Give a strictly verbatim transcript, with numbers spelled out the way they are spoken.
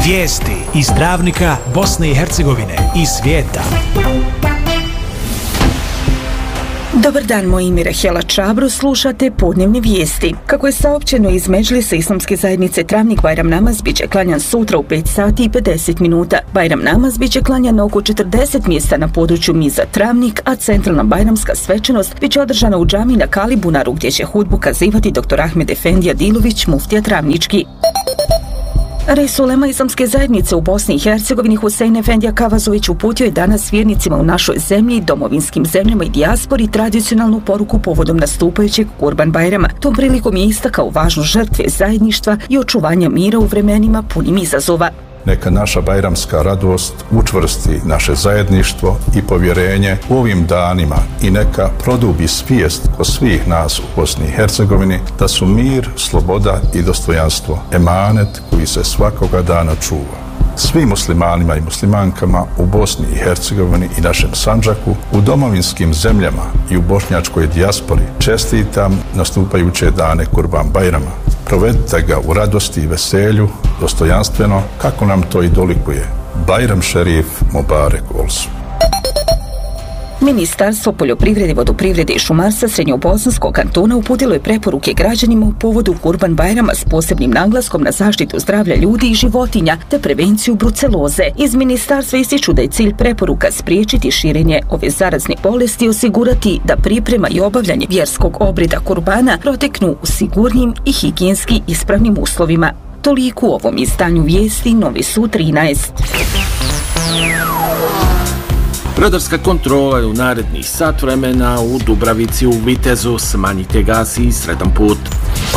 Vijesti iz Travnika, Bosne i Hercegovine i svijeta. Dobar dan, moje ime je Rahela Čabro, slušate podnevne vijesti. Kako je saopćeno iz Medžlisa Islamske zajednice Travnik, Bajram namaz biće klanjan sutra u pet sati i pedeset minuta. Bajram namaz biće klanjan na oko četrdeset mjesta na području Miza Travnik, a centralna bajramska svečanost biće održana u džamiji na Kalibunaru, gdje će hudbu kazivati doktor Ahmed Efendija Dilović, muftija Travnički. Reis ulema Islamske zajednice u Bosni i Hercegovini Husein Efendija Kavazović uputio je danas vjernicima u našoj zemlji, domovinskim zemljama i dijaspori tradicionalnu poruku povodom nastupajućeg Kurban Bajrama. Tom prilikom je istakao važnost žrtve zajedništva i očuvanja mira u vremenima punim izazova. Neka naša bajramska radost učvrsti naše zajedništvo i povjerenje u ovim danima i neka produbi svijest kod svih nas u Bosni i Hercegovini da su mir, sloboda i dostojanstvo emanet koji se svakoga dana čuva. Svim muslimanima i muslimankama u Bosni i Hercegovini i našem Sandžaku, u domovinskim zemljama i u bošnjačkoj dijaspori čestitam nastupajuće dane Kurban Bajrama. Provedite ga u radosti i veselju, dostojanstveno, kako nam to i dolikuje. Bajram šerif Mubarek olsun. Ministarstvo poljoprivrede, vodoprivrede i šumarstva Srednjobosanskog kantona uputilo je preporuke građanima u povodu Kurban Bajrama s posebnim naglaskom na zaštitu zdravlja ljudi i životinja te prevenciju bruceloze. Iz ministarstva ističu da je cilj preporuka spriječiti širenje ove zarazne bolesti i osigurati da priprema i obavljanje vjerskog obreda kurbana proteknu u sigurnim i higijenski ispravnim uslovima. Toliko u ovom izdanju vijesti Novi Sud trinaest. Radarska kontrola je u narednih sat vremena u Dubravici u Vitezu, smanjite gas i sredan put.